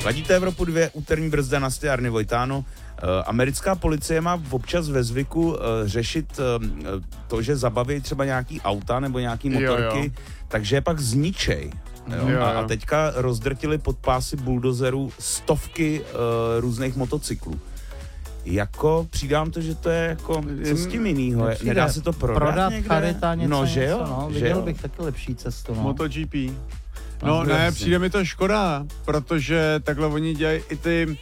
Ladíte Evropu 2, úterní brzda na Arny Vojtáno. Americká policie má občas ve zvyku řešit to, že zabaví třeba nějaký auta nebo nějaký motorky, takže je pak zničej. A teďka rozdrtili pod pásy buldozerů stovky různých motocyklů. Jako přidám to, že to je jako, co s tím jinýho? Nedá se to prodat někde? Charita, něco, no, že jo? No, viděl bych taky lepší cestu. No. MotoGP. No ne, přijde mi to škoda, protože takhle oni dělají i ty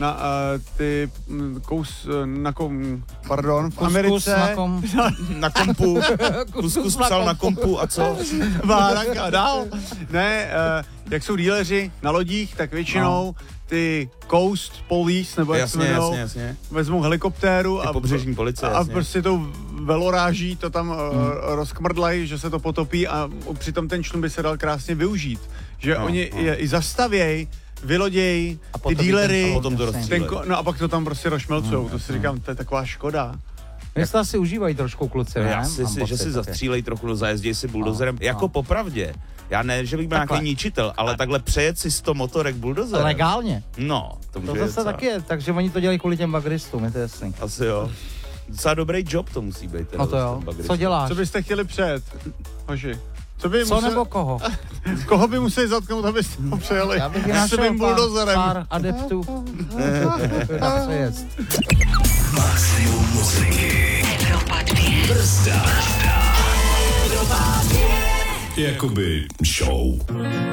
v Americe. Na kompu. Kuskus psal na kompu a co? Váranka dál. Ne, jak jsou díleři na lodích, tak většinou ty Coast Police, nebo jak se jmenou, vezmou helikoptéru a pobřežní policie, a prostě tou veloráží to tam rozkmrdlají, že se to potopí a přitom ten člun by se dal krásně využít. Že oni je i zastavějí, vylodějí ty dílery, a pak to tam prostě rozšmelcujou. To si říkám, to je taková škoda. Města si užívají trošku kluci, ne? Že si zastřílejí trochu, zajezdějí si buldozerem. Jako popravdě. Já ne, že bych byl nějaký ničitel, ale takhle přejet si 100 motorek buldozerem. Legálně. No, to zase taky je, takže oni to dělají kvůli těm bagristům, je to jasný. Asi jo. Docela dobrý job to musí být. No to jo. Co děláš? Co byste chtěli přejet, hoši? Co nebo koho? Koho by museli zatknout, abyste ho přejeli? Já bych našel pár adeptů. Tak přejezd. Maximum muziky. Evropa 2. Brzda. Evropa 2. Jakoby show.